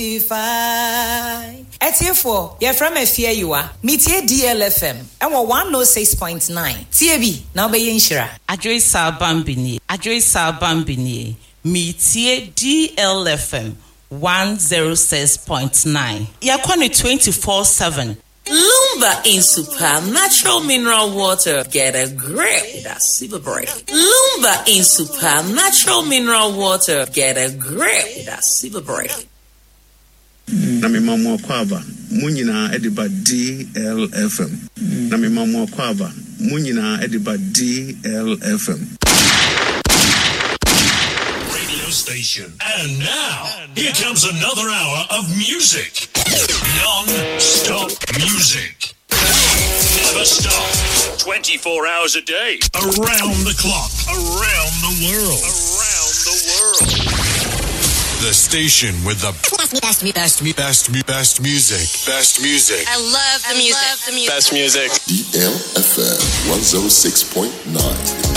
Etiefo, you're from a fear you are. Meet DLFM. And 106.9. TAB, now be inshira. Adresa Bambini. Meet DLFM 106.9. Yakoni 24/7. Lumba in Super Natural Mineral Water. Get a grip. That's super break. Lumba in Super Natural Mineral Water. Get a grip. That's super break. Na mi mamu akwaba munyina ediba DLFM. Na mi mamu akwaba munyina ediba DLFM. Station. And now, here comes another hour of music. Non-stop music. Never stop. 24 hours a day. Around the clock. Around the world. Around the world. The station with the best music. Best music. I love the music. Best music. DLFM 106.9.